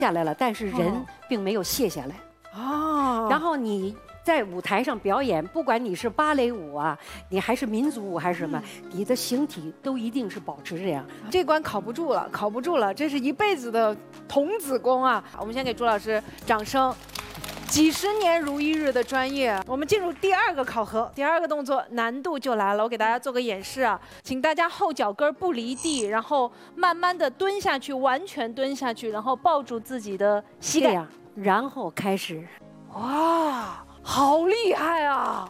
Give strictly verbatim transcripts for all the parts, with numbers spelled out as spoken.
下来了，但是人并没有卸下来。 哦， 然后你在舞台上表演，不管你是芭蕾舞啊，你还是民族舞还是什么，你的形体都一定是保持这样。 这关考不住了，考不住了，这是一辈子的童子功啊！我们先给朱老师掌声。几十年如一日的专业，我们进入第二个考核，第二个动作难度就来了。我给大家做个演示啊，请大家后脚跟不离地，然后慢慢的蹲下去，完全蹲下去，然后抱住自己的膝盖， 然后开始。 哇，好厉害啊！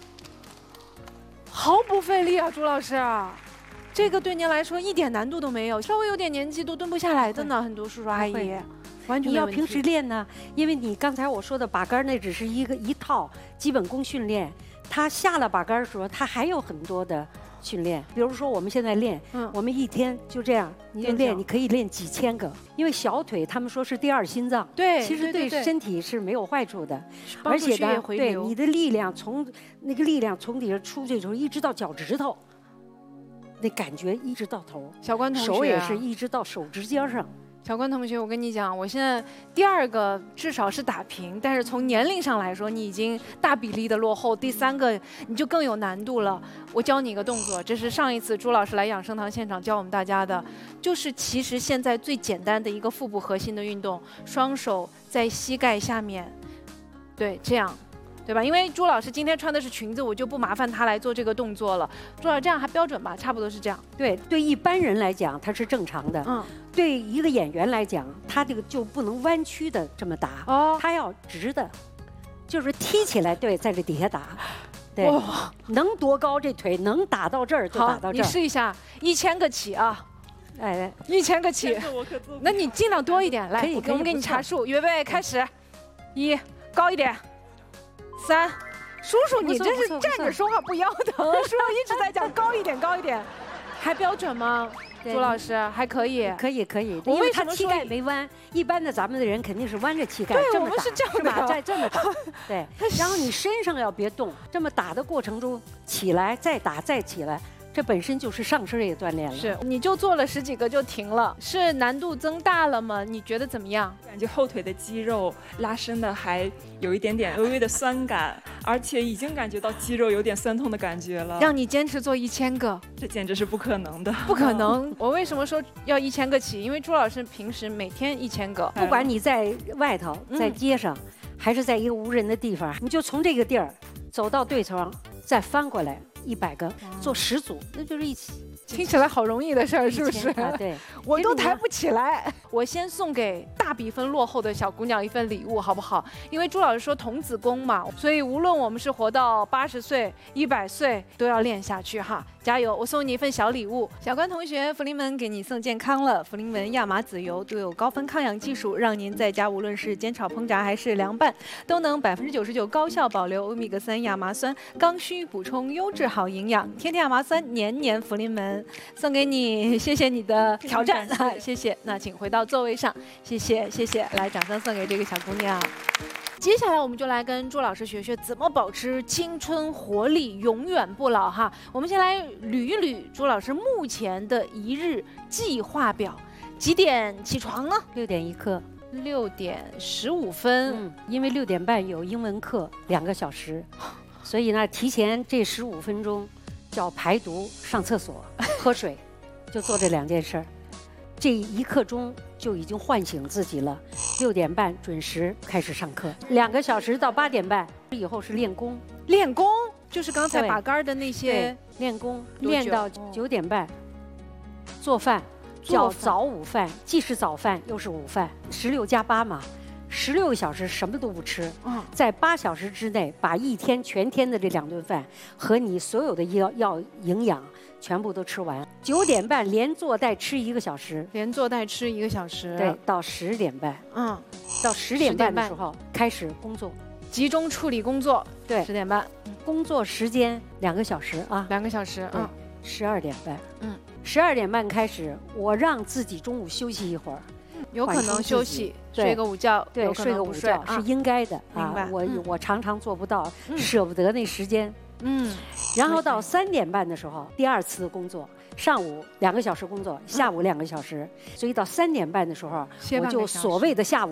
毫不费力啊，朱老师，这个对您来说一点难度都没有，稍微有点年纪都蹲不下来的呢，很多叔叔阿姨。完全你要平时练呢，因为你刚才我说的把杆那只是一个一套基本功训练，他下了把杆的时候，他还有很多的训练。比如说我们现在练，嗯，我们一天就这样，你就练，你可以练几千个，因为小腿他们说是第二心脏， 对， 其实对身体是没有坏处的，而且呢，对你的力量从那个力量从底下出去的时候，一直到脚趾头，那感觉一直到头。 小关同学， 手也是一直到手指尖上。 小关同学，我跟你讲，我现在第二个至少是打平，但是从年龄上来说，你已经大比例的落后。第三个你就更有难度了。我教你一个动作，这是上一次朱老师来养生堂现场教我们大家的，就是其实现在最简单的一个腹部核心的运动，双手在膝盖下面，对，这样。对吧？因为朱老师今天穿的是裙子，我就不麻烦他来做这个动作了。朱老师这样还标准吧？差不多是这样。 对，对一般人来讲它是正常的。嗯。对一个演员来讲，他这个就不能弯曲的这么打。哦。他要直的，就是踢起来，对，在这底下打。对。哇。能多高这腿能打到这儿就打到这儿。 你试一下，一千个起啊！ 哎， 一千个起。那你尽量多一点，来，我们给你查数，预备开始，一，高一点。三，叔叔，你这是站着说话不腰疼。叔叔一直在讲高一点，高一点，还标准吗？朱老师还可以， 可以，可以。因为他膝盖没弯，一般的咱们的人肯定是弯着膝盖， 对，我们是这样的， 再这么打，对。然后你身上要别动，这么打的过程中起来，再打，再起来。这本身就是上身也锻炼了， 是，你就做了十几个就停了，是难度增大了吗？你觉得怎么样？ 感觉后腿的肌肉拉伸的还有一点点微微的酸感，而且已经感觉到肌肉有点酸痛的感觉了。 让你坚持做一千个， 这简直是不可能的。 不可能！我为什么说要一千个起？因为朱老师平时每天一千个， 不管你在外头、在街上，嗯、还是在一个无人的地方，你就从这个地儿走到对头，再翻过来。一百个做十组，那就是一起。 听起来好容易的事儿，是不是？ 对， 我都抬不起来。我先送给大比分落后的小姑娘一份礼物，好不好？因为朱老师说童子功嘛，所以无论我们是活到八十岁、一百岁，都要练下去哈。加油！我送你一份小礼物，小关同学，福临门给你送健康了。福临门亚麻籽油都有高分抗氧技术，让您在家无论是煎炒烹炸还是凉拌，都能百分之九十九高效保留欧米伽三亚麻酸，刚需补充优质好营养。天天亚麻酸，年年福临门，送给你，谢谢你的挑战，谢谢。那请回到座位上，谢谢谢谢。来，掌声送给这个小姑娘。接下来我们就来跟朱老师学学怎么保持青春活力，永远不老哈。我们先来捋一捋朱老师目前的一日计划表。几点起床呢？ 六点一刻。 六点十五分。 嗯，因为六点半有英文课，两个小时，所以呢，提前这十五分钟叫排毒、上厕所、喝水，就做这两件事儿。这一刻钟就已经唤醒自己了。六点半准时开始上课，两个小时到八点半以后是练功。 练功就是刚才把杆的那些练功，练到九点半。做饭叫早午饭，既是早饭又是午饭，十六加八嘛，十六个小时什么都不吃。嗯，在八小时之内把一天全天的这两顿饭和你所有的要要营养。全部都吃完，九点半连做带吃一个小时， 连做带吃一个小时， 对，到十点半，嗯，到十点半的时候开始工作， 集中处理工作，对，十点半， 工作时间两个小时啊， 两个小时，嗯， 十二点半，嗯，十二点半开始，我让自己中午休息一会儿， 有可能休息，睡个午觉， 对，睡个午觉是应该的啊，我我常常做不到，舍不得那时间。嗯，然后到三点半的时候，第二次工作，上午两个小时工作，下午两个小时，所以到三点半的时候，我就所谓的下午